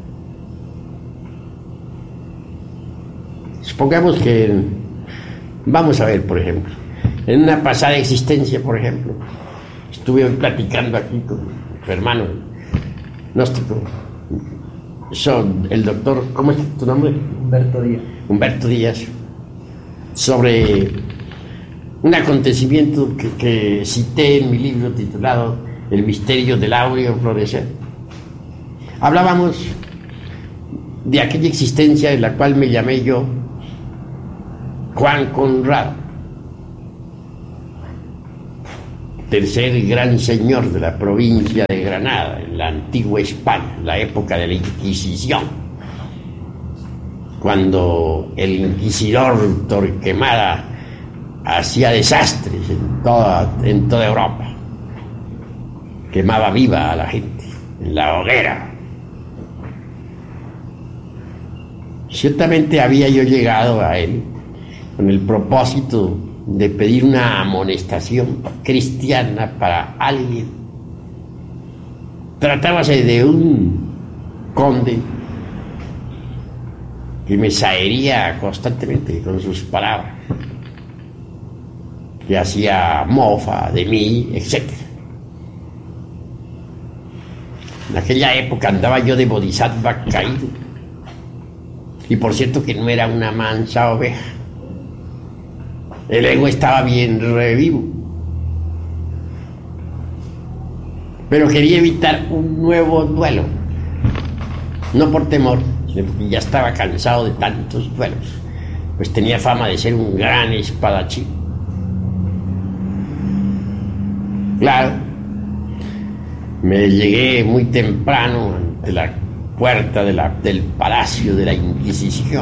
Supongamos que, vamos a ver, por ejemplo, en una pasada existencia, por ejemplo, estuve hoy platicando aquí con tu hermano gnóstico, el doctor, ¿cómo es tu nombre? Humberto Díaz, sobre un acontecimiento que cité en mi libro titulado El misterio del áureo florecer. Hablábamos de aquella existencia en la cual me llamé yo Juan Conrado. tercer gran señor de la provincia de Granada, en la antigua España, la época de la Inquisición, cuando el inquisidor Torquemada hacía desastres en toda Europa, quemaba viva a la gente en la hoguera. Ciertamente había yo llegado a él con el propósito de pedir una amonestación cristiana para alguien. Tratábase de un conde que me sahería constantemente con sus palabras, que hacía mofa de mí, etc. En aquella época andaba yo de bodhisattva caído, y por cierto que no era una mansa oveja. El ego estaba bien revivo, pero quería evitar un nuevo duelo, no por temor, sino porque ya estaba cansado de tantos duelos, pues tenía fama de ser un gran espadachín. Claro, me llegué muy temprano ante la puerta del Palacio de la Inquisición.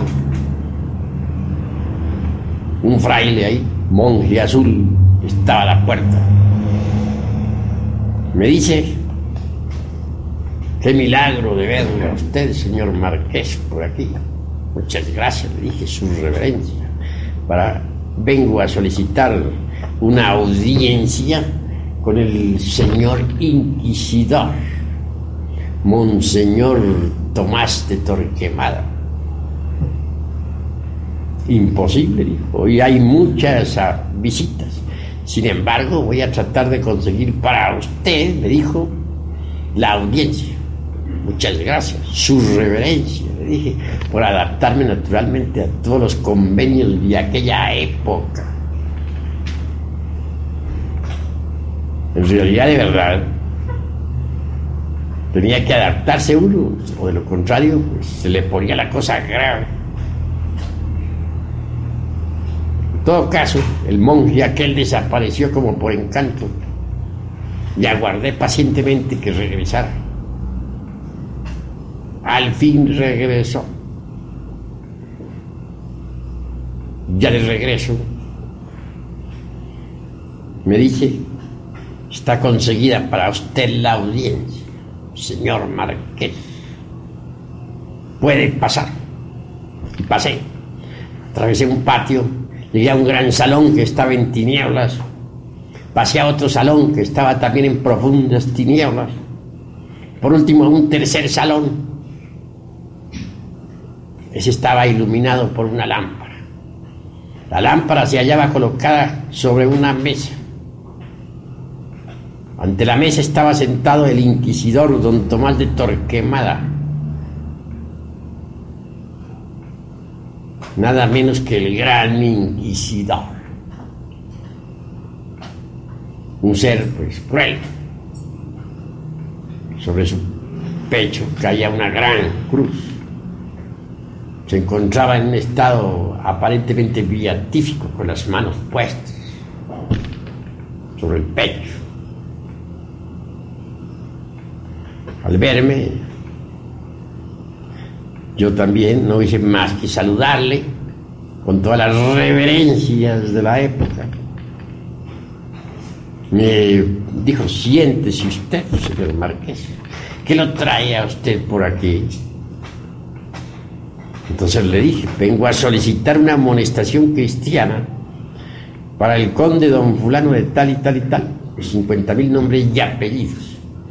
Un fraile ahí, monje azul, estaba a la puerta. Me dice: qué milagro de verle a usted, señor Marqués, por aquí. Muchas gracias, le dije, su reverencia. Vengo a solicitar una audiencia con el señor inquisidor, Monseñor Tomás de Torquemada. Imposible, dijo, hoy hay muchas visitas. Sin embargo, voy a tratar de conseguir para usted, me dijo, la audiencia. Muchas gracias, su reverencia, le dije, por adaptarme naturalmente a todos los convenios de aquella época. En realidad, de verdad, tenía que adaptarse uno, o de lo contrario, pues, se le ponía la cosa grave. En todo caso, el monje aquel desapareció como por encanto, y aguardé pacientemente que regresara. Al fin regresó. Ya de regreso, me dice: está conseguida para usted la audiencia, señor Marqués. Puede pasar. Y pasé. Atravesé un patio, llegué a un gran salón que estaba en tinieblas. Pasé a otro salón que estaba también en profundas tinieblas. Por último, a un tercer salón. Ese estaba iluminado por una lámpara. La lámpara se hallaba colocada sobre una mesa. Ante la mesa estaba sentado el inquisidor don Tomás de Torquemada, nada menos que el gran inquisidor, un ser pues cruel. Sobre su pecho caía una gran cruz. Se encontraba en un estado aparentemente beatífico, con las manos puestas sobre el pecho. Al verme, yo también no hice más que saludarle con todas las reverencias de la época. Me dijo: siéntese usted, señor Marqués, ¿qué lo trae a usted por aquí? Entonces le dije: vengo a solicitar una amonestación cristiana para el conde don fulano de tal y tal y tal, 50,000 nombres y apellidos,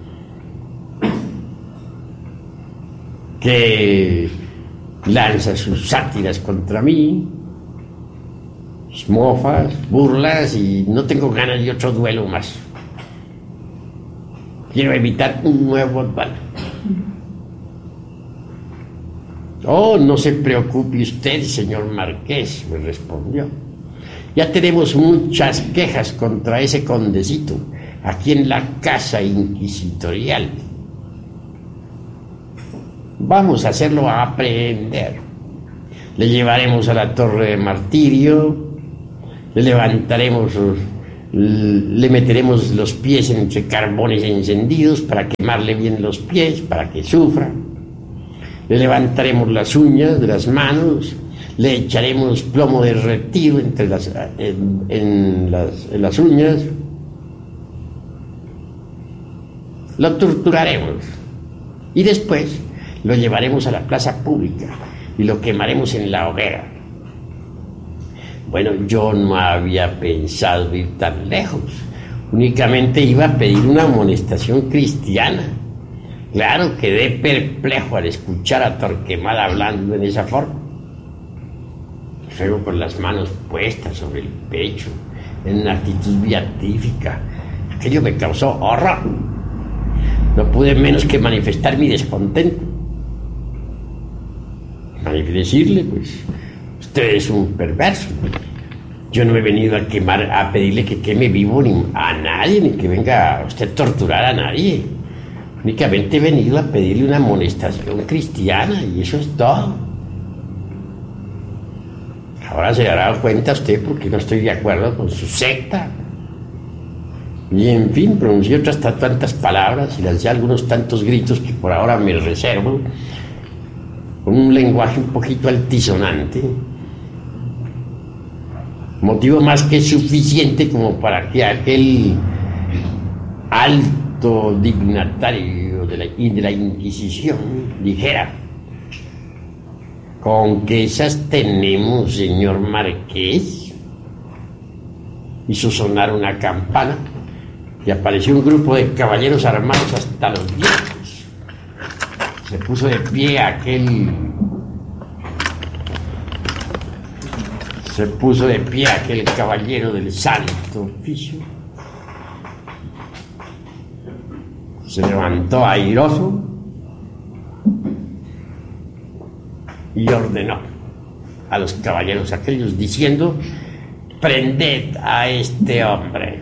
que lanza sus sátiras contra mí, mofas, burlas, y no tengo ganas de otro duelo más. Quiero evitar un nuevo duelo. Oh, no se preocupe usted, señor Marqués, me respondió. Ya tenemos muchas quejas contra ese condecito aquí en la casa inquisitorial. Vamos a hacerlo aprehender. Le llevaremos a la torre de martirio, le levantaremos le meteremos los pies entre carbones encendidos para quemarle bien los pies, para que sufra. Le levantaremos las uñas de las manos, le echaremos plomo derretido en las uñas. Lo torturaremos y después lo llevaremos a la plaza pública y lo quemaremos en la hoguera. Bueno, yo no había pensado ir tan lejos, únicamente iba a pedir una amonestación cristiana. Claro, quedé perplejo al escuchar a Torquemada hablando en esa forma. Luego con las manos puestas sobre el pecho, en una actitud beatífica. Aquello me causó horror. No pude menos que manifestar mi descontento. Decirle, pues, usted es un perverso. Yo no he venido a pedirle que queme vivo a nadie, ni que venga a usted torturar a nadie. Únicamente he venido a pedirle una amonestación cristiana y eso es todo. Ahora se dará cuenta usted porque no estoy de acuerdo con su secta. Y en fin, pronuncié otras tantas palabras y lancé algunos tantos gritos que por ahora me reservo, con un lenguaje un poquito altisonante, motivo más que suficiente como para que aquel alto dignatario de la Inquisición dijera: ¿con qué esas tenemos, señor Marqués? Hizo sonar una campana y apareció un grupo de caballeros armados hasta los dientes. Se puso de pie aquel caballero del Santo Oficio. Se levantó airoso y ordenó a los caballeros aquellos diciendo: prended a este hombre.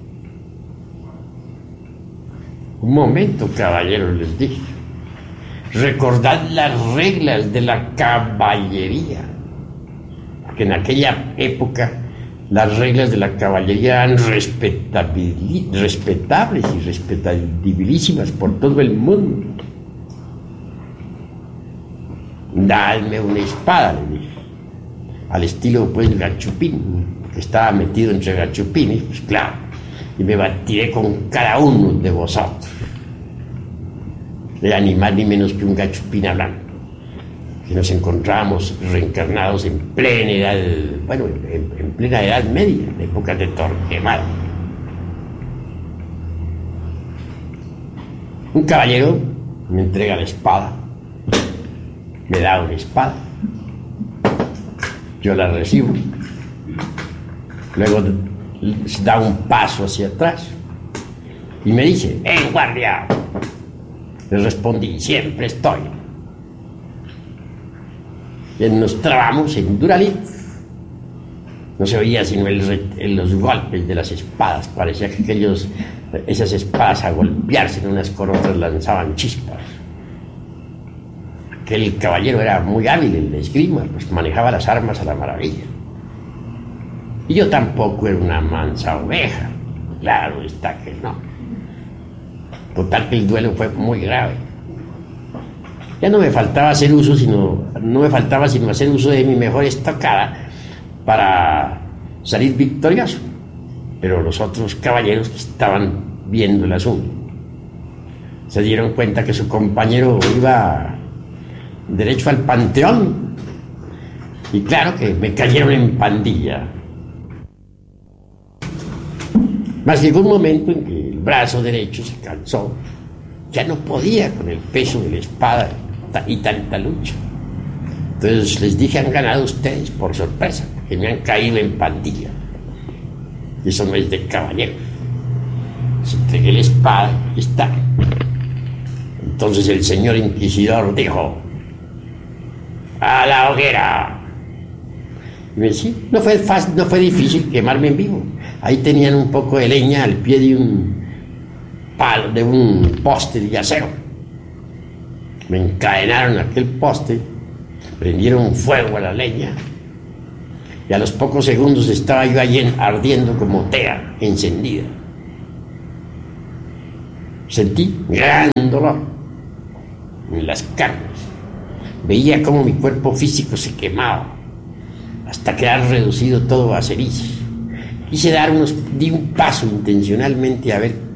Un momento, caballeros, les dije. Recordad las reglas de la caballería, porque en aquella época las reglas de la caballería eran respetables y respetabilísimas por todo el mundo. Dadme una espada, le dije, al estilo pues Gachupín, que estaba metido entre gachupines, pues claro, y me batiré con cada uno de vosotros. Era ni más ni menos que un gachupín hablando, que nos encontrábamos reencarnados en plena edad, bueno, en plena edad media, en épocas de Torquemada. Un caballero me entrega la espada, me da una espada, yo la recibo, luego da un paso hacia atrás y me dice: ¡en guardia! Le respondí: siempre estoy. Y nos trabamos en Duralí. No se oía sino los golpes de las espadas. Parecía que esas espadas, a golpearse unas con otras, lanzaban chispas. Aquel caballero era muy hábil en la esgrima, pues manejaba las armas a la maravilla. Y yo tampoco era una mansa oveja. Claro está que no. Total que el duelo fue muy grave. Ya no me faltaba sino hacer uso de mi mejor estocada para salir victorioso. Pero los otros caballeros que estaban viendo el asunto se dieron cuenta que su compañero iba derecho al panteón. Y claro que me cayeron en pandilla. Mas llegó un momento en que el brazo derecho se cansó, ya no podía con el peso de la espada y tanta lucha. Entonces les dije: han ganado ustedes por sorpresa, que me han caído en pandilla. Y eso no es de caballero. Les entregué la espada y está. Entonces el señor inquisidor dijo: ¡a la hoguera! Y me decía: no fue difícil quemarme en vivo. Ahí tenían un poco de leña al pie de un palo, de un poste de acero. Me encadenaron aquel poste, prendieron fuego a la leña, y y a los pocos segundos estaba yo allí ardiendo como tea encendida. Sentí gran dolor en las carnes. Veía cómo mi cuerpo físico se quemaba hasta quedar reducido todo a cenizas. Di un paso intencionalmente a ver